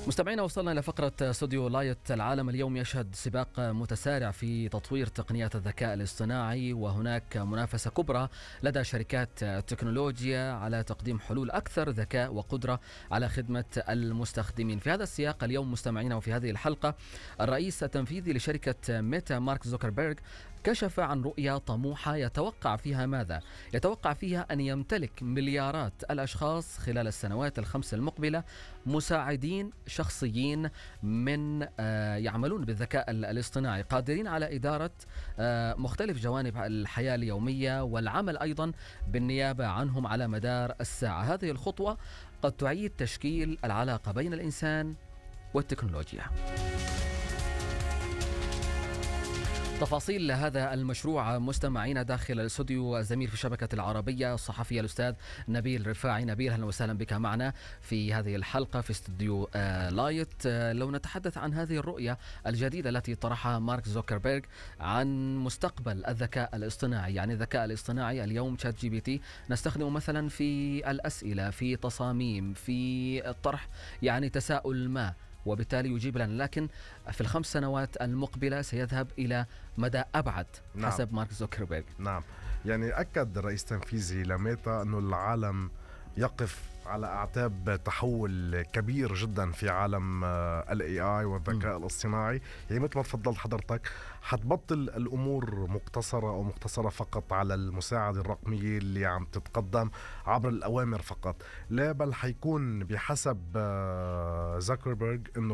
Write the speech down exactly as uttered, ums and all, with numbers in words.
مستمعينا، وصلنا إلى فقرة استوديو لايت. العالم اليوم يشهد سباق متسارع في تطوير تقنيات الذكاء الاصطناعي، وهناك منافسة كبرى لدى شركات التكنولوجيا على تقديم حلول أكثر ذكاء وقدرة على خدمة المستخدمين. في هذا السياق اليوم مستمعينا وفي هذه الحلقة، الرئيس التنفيذي لشركة ميتا مارك زوكربيرغ كشف عن رؤية طموحة يتوقع فيها ماذا؟ يتوقع فيها أن يمتلك مليارات الأشخاص خلال السنوات الخمس المقبلة مساعدين شخصيين من يعملون بالذكاء الاصطناعي، قادرين على إدارة مختلف جوانب الحياة اليومية والعمل أيضا بالنيابة عنهم على مدار الساعة. هذه الخطوة قد تعيد تشكيل العلاقة بين الإنسان والتكنولوجيا. تفاصيل هذا المشروع مستمعين داخل الاستوديو الزميل في شبكة العربية الصحفي الأستاذ نبيل رفاعي. نبيل، أهلا وسهلا بك معنا في هذه الحلقة في استوديو لايت. لو نتحدث عن هذه الرؤية الجديدة التي طرحها مارك زوكربيرغ عن مستقبل الذكاء الاصطناعي، يعني الذكاء الاصطناعي اليوم شات جي بي تي نستخدمه مثلا في الأسئلة، في تصاميم، في الطرح يعني تساؤل ما، وبالتالي يجيب لنا، لكن في الخمس سنوات المقبلة سيذهب إلى مدى أبعد حسب نعم. مارك زوكربيرغ. نعم، يعني أكد الرئيس التنفيذي لميتا أنه العالم يقف على أعتاب تحول كبير جدا في عالم ال إيه آي والذكاء م. الاصطناعي. يعني مثل ما تفضلت حضرتك، حتبطل الأمور مقتصرة أو مقتصرة فقط على المساعدة الرقمية اللي عم تتقدم عبر الأوامر فقط، لا بل حيكون بحسب زوكربيرغ أنه